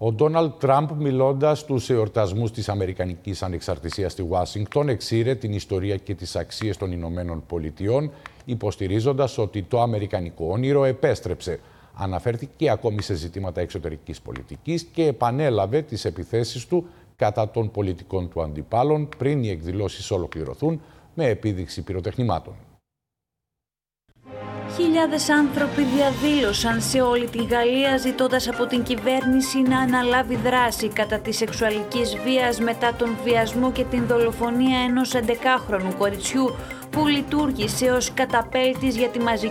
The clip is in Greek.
Ο Ντόναλντ Τραμπ, μιλώντας στους εορτασμούς της Αμερικανικής Ανεξαρτησίας στη Ουάσιγκτον, εξήρε την ιστορία και τις αξίες των Ηνωμένων Πολιτειών, υποστηρίζοντας ότι το αμερικανικό όνειρο επέστρεψε. Αναφέρθηκε ακόμη σε ζητήματα εξωτερικής πολιτικής και επανέλαβε τις επιθέσεις του κατά των πολιτικών του αντιπάλων πριν οι εκδηλώσεις ολοκληρωθούν με επίδειξη πυροτεχνημάτων. Χιλιάδες άνθρωποι διαδήλωσαν σε όλη τη Γαλλία ζητώντας από την κυβέρνηση να αναλάβει δράση κατά της σεξουαλικής βίας μετά τον βιασμό και την δολοφονία ενός 11χρονου κοριτσιού που λειτουργήσε ως καταπέλτης για τη μαζική